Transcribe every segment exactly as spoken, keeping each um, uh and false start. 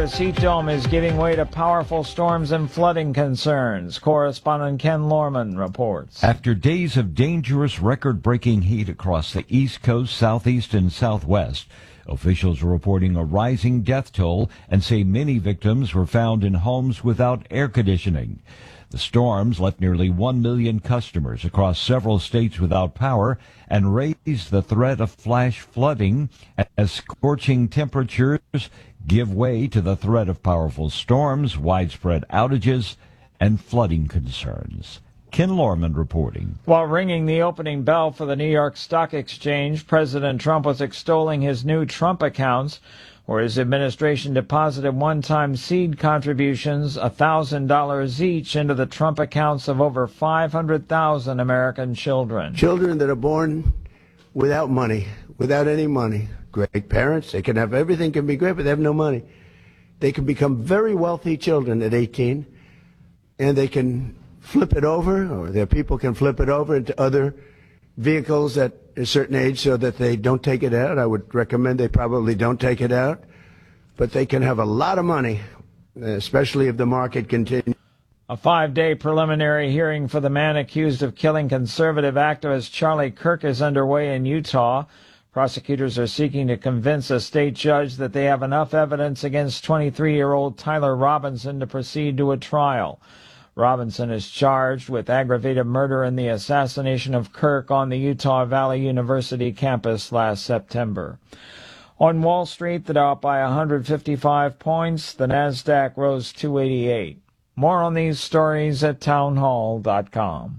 Florida's heat dome is giving way to powerful storms and flooding concerns. Correspondent Ken Lorman reports. After days of dangerous record-breaking heat across the East Coast, Southeast, and Southwest, officials are reporting a rising death toll and say many victims were found in homes without air conditioning. The storms left nearly one million customers across several states without power and raised the threat of flash flooding as scorching temperatures give way to the threat of powerful storms, widespread outages, and flooding concerns. Ken Lorman reporting. While ringing the opening bell for the New York Stock Exchange, President Trump was extolling his new Trump accounts, where his administration deposited one-time seed contributions, one thousand dollars each, into the Trump accounts of over five hundred thousand American children. Children that are born without money, without any money. Great parents, they can have everything, can be great, but they have no money. They can become very wealthy children at eighteen, and they can flip it over, or their people can flip it over into other vehicles at a certain age so that they don't take it out. I would recommend they probably don't take it out, but they can have a lot of money, especially if the market continues. A five-day preliminary hearing for the man accused of killing conservative activist Charlie Kirk is underway in Utah. Prosecutors are seeking to convince a state judge that they have enough evidence against twenty-three-year-old Tyler Robinson to proceed to a trial. Robinson is charged with aggravated murder in the assassination of Kirk on the Utah Valley University campus last September. On Wall Street, the Dow up by one hundred fifty-five points. The Nasdaq rose two eighty-eight. More on these stories at townhall dot com.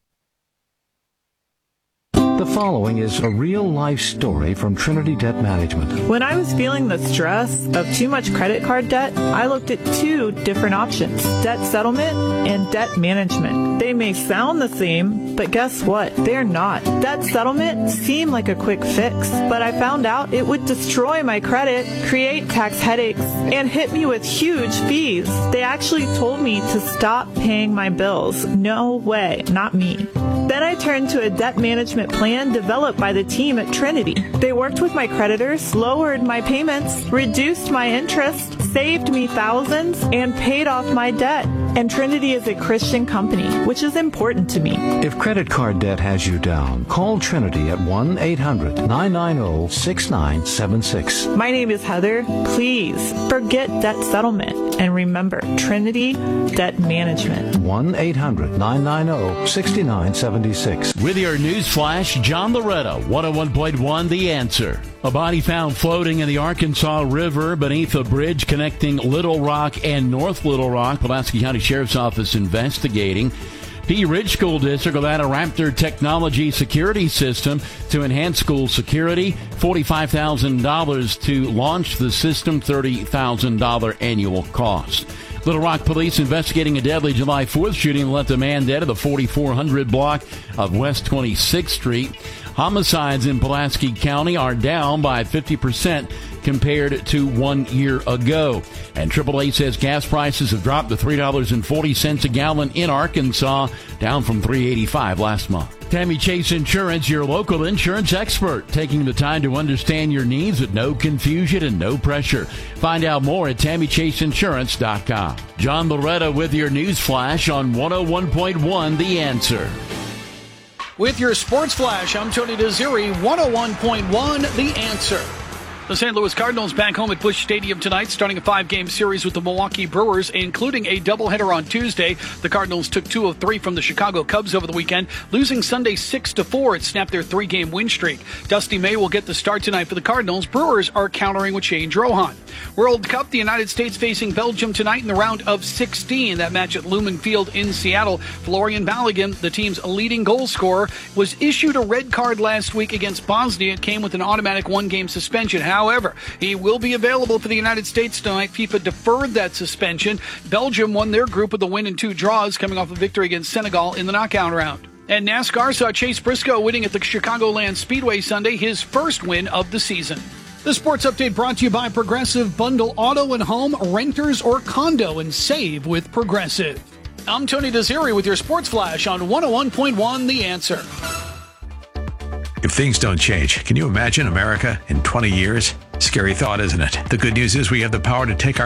The following is a real-life story from Trinity Debt Management. When I was feeling the stress of too much credit card debt, I looked at two different options, debt settlement and debt management. They may sound the same, but guess what? They're not. Debt settlement seemed like a quick fix, but I found out it would destroy my credit, create tax headaches, and hit me with huge fees. They actually told me to stop paying my bills. No way, not me. Then I turned to a debt management plan developed by the team at Trinity. They worked with my creditors, lowered my payments, reduced my interest, saved me thousands, and paid off my debt. And Trinity is a Christian company, which is important to me. If credit card debt has you down, call Trinity at one eight hundred nine nine zero six nine seven six. My name is Heather. Please forget debt settlement and remember Trinity Debt Management. one eight hundred nine nine zero six nine seven six. With your news flash, John Loretta, one oh one point one The Answer. A body found floating in the Arkansas River beneath a bridge connecting Little Rock and North Little Rock. Pulaski County Sheriff's Office investigating. Pea Ridge School District will add a Raptor technology security system to enhance school security. forty-five thousand dollars to launch the system, thirty thousand dollars annual cost. Little Rock police investigating a deadly July fourth shooting that left a man dead at the forty-four hundred block of West twenty-sixth Street. Homicides in Pulaski County are down by fifty percent compared to one year ago. And triple A says gas prices have dropped to three dollars and forty cents a gallon in Arkansas, down from three dollars and eighty-five cents last month. Tammy Chase Insurance, your local insurance expert, taking the time to understand your needs with no confusion and no pressure. Find out more at tammy chase insurance dot com. John Loretta with your news flash on one oh one point one The Answer. With your sports flash, I'm Tony Desiri, one oh one point one The Answer. The Saint Louis Cardinals back home at Busch Stadium tonight, starting a five-game series with the Milwaukee Brewers, including a doubleheader on Tuesday. The Cardinals took two of three from the Chicago Cubs over the weekend, losing Sunday six to four. It snapped their three-game win streak. Dusty May will get the start tonight for the Cardinals. Brewers are countering with Shane Drohan. World Cup, the United States facing Belgium tonight in the round of sixteen. That match at Lumen Field in Seattle. Florian Balogun, the team's leading goal scorer, was issued a red card last week against Bosnia. It came with an automatic one-game suspension. However, he will be available for the United States tonight. FIFA deferred that suspension. Belgium won their group with a win and two draws, coming off a victory against Senegal in the knockout round. And NASCAR saw Chase Briscoe winning at the Chicagoland Speedway Sunday, his first win of the season. The sports update brought to you by Progressive. Bundle auto and home, renters or condo, and save with Progressive. I'm Tony Desiri with your sports flash on one oh one point one The Answer. If things don't change, can you imagine America in twenty years? Scary thought, isn't it? The good news is we have the power to take our